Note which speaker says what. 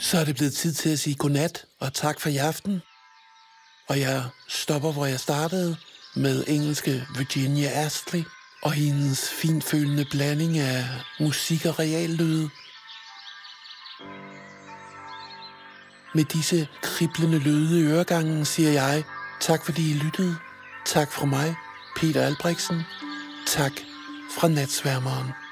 Speaker 1: Så er det blevet tid til at sige godnat og tak for i aften. Og jeg stopper, hvor jeg startede, med engelske Virginia Astley og hendes finfølende blanding af musik og reallyde. Med disse kriblende lyde i øregangen siger jeg tak, fordi I lyttede. Tak fra mig, Peter Albrechtsen. Tak fra Natsværmeren.